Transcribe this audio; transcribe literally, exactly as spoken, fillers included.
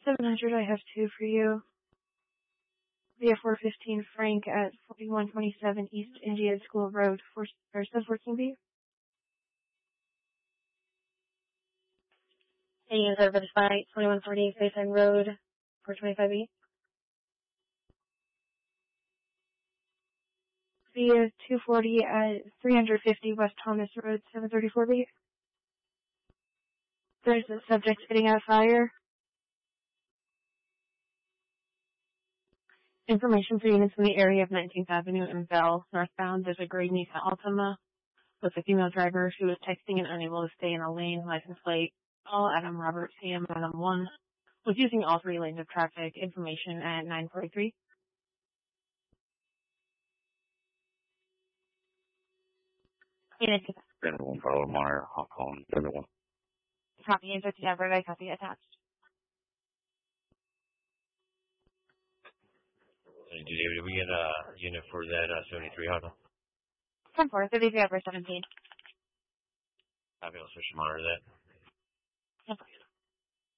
seven hundred, I have two for you. Via four fifteen Frank at forty-one twenty-seven East India School Road, for, or sub fourteen B. And you guys are despite twenty-one forty Bayside Road, four twenty-five B. Via two forty at three fifty West Thomas Road, seven thirty-four B. There's a subject spitting out fire. Information for units in the area of nineteenth Avenue and Bell, northbound. There's a gray Nissan Altima with a female driver who was texting and unable to stay in a lane. License plate, all Adam Robert C M Adam one, was using all three lanes of traffic. Information at nine forty-three. Then one follow monitor, Hong Kong, the other one. Copy and fifty Everett, I copy attached. Did, did we get a unit for that uh, seventy-three Honda? ten four, thirty-three Everett, seventeen. I'll be able to switch to monitor that. ten four.